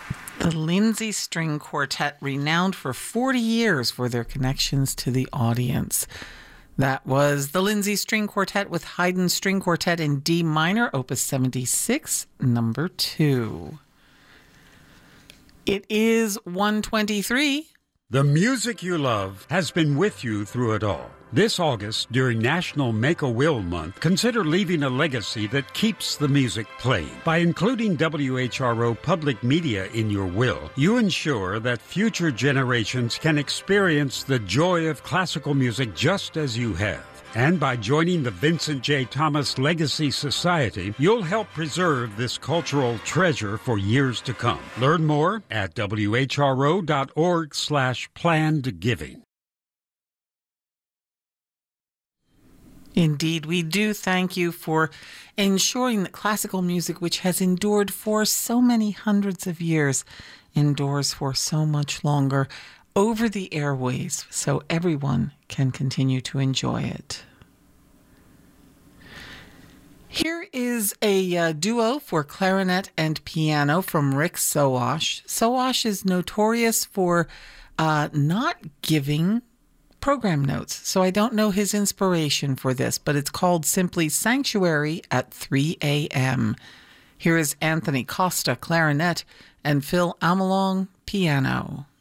The Lindsay String Quartet, renowned for 40 years for their connections to the audience. That was the Lindsay String Quartet with Haydn String Quartet in D minor, Opus 76, number 2. It is 1:23. The music you love has been with you through it all. This August, during National Make-A-Will Month, consider leaving a legacy that keeps the music playing. By including WHRO public media in your will, you ensure that future generations can experience the joy of classical music just as you have. And by joining the Vincent J. Thomas Legacy Society, you'll help preserve this cultural treasure for years to come. Learn more at whro.org/plannedgiving. Indeed, we do thank you for ensuring that classical music, which has endured for so many hundreds of years, endures for so much longer over the airways, so everyone can continue to enjoy it. Here is a duo for clarinet and piano from Rick Soash. Soash is notorious for not giving program notes, so I don't know his inspiration for this, but it's called simply Sanctuary at 3 a.m. Here is Anthony Costa, clarinet, and Phil Amelong, piano.